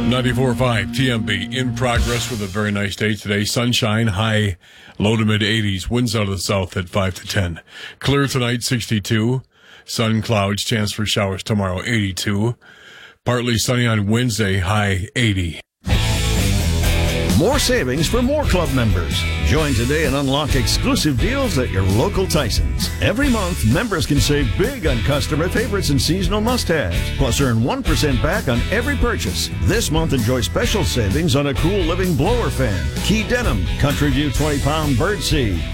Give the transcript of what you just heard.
94.5 TMB in progress with a very nice day today. Sunshine, high, low to mid 80s. Winds out of the south at 5 to 10. Clear tonight, 62. Sun, clouds, chance for showers tomorrow, 82. Partly sunny on Wednesday, high 80. More savings for more club members. Join today and unlock exclusive deals at your local Tyson's. Every month, members can save big on customer favorites and seasonal must-haves. Plus, earn 1% back on every purchase. This month, enjoy special savings on a Cool Living blower fan, Key Denim, Country View 20-pound birdseed,